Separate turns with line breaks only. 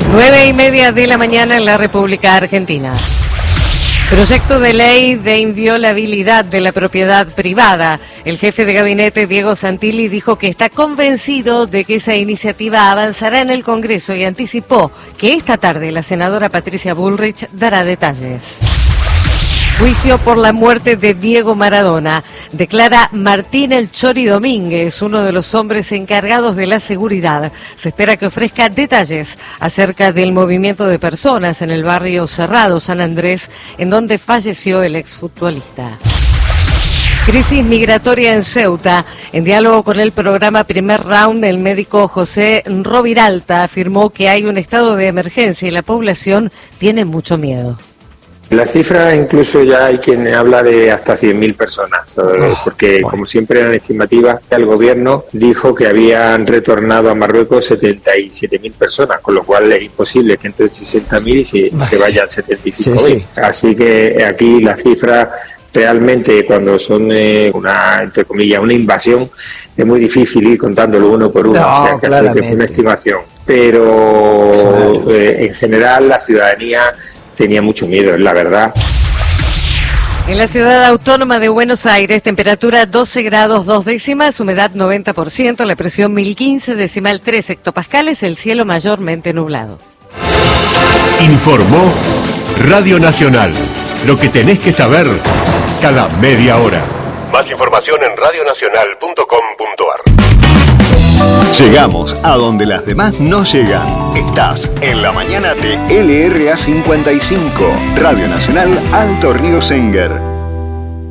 9:30 de la mañana en la República Argentina. Proyecto de ley de inviolabilidad de la propiedad privada. El jefe de gabinete, Diego Santilli, dijo que está convencido de que esa iniciativa avanzará en el Congreso y anticipó que esta tarde la senadora Patricia Bullrich dará detalles. Juicio por la muerte de Diego Maradona. Declara Martín El Chori Domínguez, uno de los hombres encargados de la seguridad. Se espera que ofrezca detalles acerca del movimiento de personas en el barrio Cerrado, San Andrés, en donde falleció el exfutbolista. Crisis migratoria en Ceuta. En diálogo con el programa Primer Round, el médico José Roviralta afirmó que hay un estado de emergencia y la población tiene mucho miedo.
La cifra incluso ya hay quien habla de hasta 100.000 personas, porque como siempre eran estimativas, el gobierno dijo que habían retornado a Marruecos 77.000 personas, con lo cual es imposible que entre 60.000 y se vayan 75.000. Sí. Así que aquí la cifra realmente cuando son entre comillas, una invasión, es muy difícil ir contándolo uno por uno, o sea, que es una estimación. Pero en general la ciudadanía tenía mucho miedo, es la verdad.
En la ciudad autónoma de Buenos Aires, temperatura 12 grados 2 décimas, humedad 90%, la presión 1015,3 hectopascales, el cielo mayormente nublado.
Informó Radio Nacional. Lo que tenés que saber cada media hora. Más información en radionacional.com.ar.
Llegamos a donde las demás no llegan. Estás en la mañana de LRA 55, Radio Nacional Alto Río Senguer.